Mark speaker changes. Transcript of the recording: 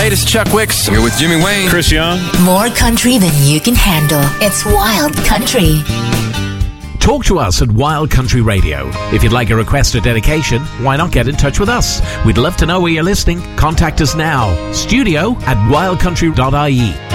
Speaker 1: Hey, this is Chuck Wicks.
Speaker 2: Here with Jimmy Wayne.
Speaker 3: Chris Young.
Speaker 4: More country than you can handle. It's Wild Country.
Speaker 5: Talk to us at Wild Country Radio. If you'd like a request or dedication, why not get in touch with us? We'd love to know where you're listening. Contact us now. Studio@wildcountry.ie.